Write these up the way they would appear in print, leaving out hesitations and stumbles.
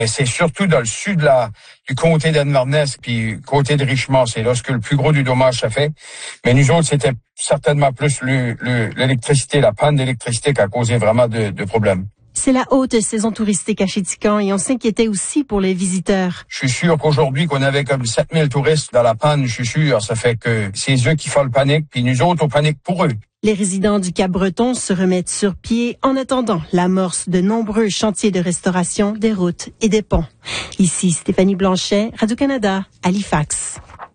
Mais c'est surtout dans le sud du comté d'Inverness puis côté de Richmond, c'est là que le plus gros du dommage se fait. Mais nous autres, c'était certainement plus l'électricité, la panne d'électricité qui a causé vraiment de problèmes. C'est la haute saison touristique à Chéticamp et on s'inquiétait aussi pour les visiteurs. Je suis sûr qu'aujourd'hui, qu'on avait comme 7000 touristes dans la panne, je suis sûr, ça fait que c'est eux qui font le panique, puis nous autres, on panique pour eux. Les résidents du Cap-Breton se remettent sur pied en attendant l'amorce de nombreux chantiers de restauration des routes et des ponts. Ici Stéphanie Blanchet, Radio-Canada, Halifax.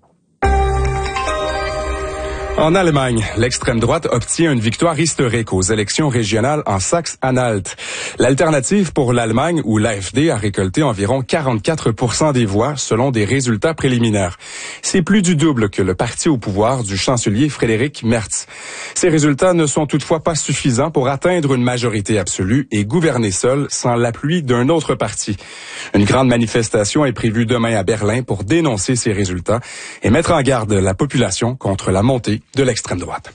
En Allemagne, l'extrême droite obtient une victoire historique aux élections régionales en Saxe-Anhalt. L'alternative pour l'Allemagne, ou l'AfD, a récolté environ 44% des voix selon des résultats préliminaires. C'est plus du double que le parti au pouvoir du chancelier Friedrich Merz. Ces résultats ne sont toutefois pas suffisants pour atteindre une majorité absolue et gouverner seul sans l'appui d'un autre parti. Une grande manifestation est prévue demain à Berlin pour dénoncer ces résultats et mettre en garde la population contre la montée de l'extrême droite.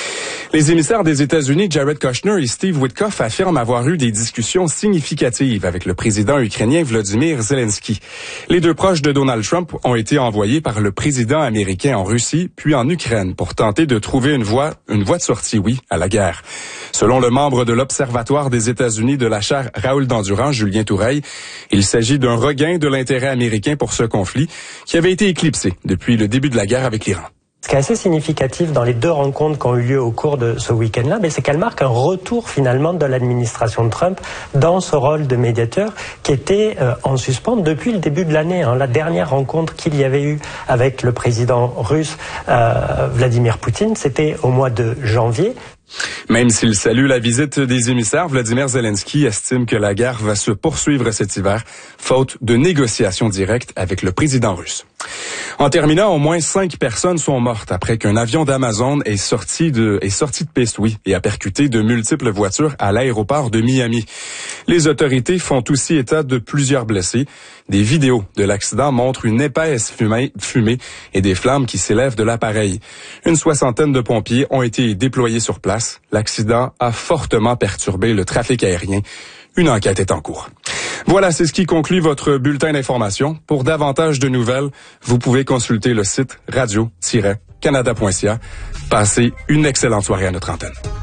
Les émissaires des États-Unis, Jared Kushner et Steve Witkoff, affirment avoir eu des discussions significatives avec le président ukrainien Volodymyr Zelensky. Les deux proches de Donald Trump ont été envoyés par le président américain en Russie, puis en Ukraine, pour tenter de trouver une voie de sortie, à la guerre. Selon le membre de l'Observatoire des États-Unis de la chaire Raoul d'Endurance, Julien Toureille, il s'agit d'un regain de l'intérêt américain pour ce conflit qui avait été éclipsé depuis le début de la guerre avec l'Iran. Ce qui est assez significatif dans les deux rencontres qui ont eu lieu au cours de ce week-end-là, c'est qu'elle marque un retour finalement de l'administration de Trump dans ce rôle de médiateur qui était en suspens depuis le début de l'année. La dernière rencontre qu'il y avait eu avec le président russe Vladimir Poutine, c'était au mois de janvier. Même s'il salue la visite des émissaires, Vladimir Zelensky estime que la guerre va se poursuivre cet hiver, faute de négociations directes avec le président russe. En terminant, au moins 5 personnes sont mortes après qu'un avion d'Amazon est sorti de piste, et a percuté de multiples voitures à l'aéroport de Miami. Les autorités font aussi état de plusieurs blessés. Des vidéos de l'accident montrent une épaisse fumée et des flammes qui s'élèvent de l'appareil. Une 60aine de pompiers ont été déployés sur place. L'accident a fortement perturbé le trafic aérien. Une enquête est en cours. Voilà, c'est ce qui conclut votre bulletin d'information. Pour davantage de nouvelles, vous pouvez consulter le site radio-canada.ca. Passez une excellente soirée à notre antenne.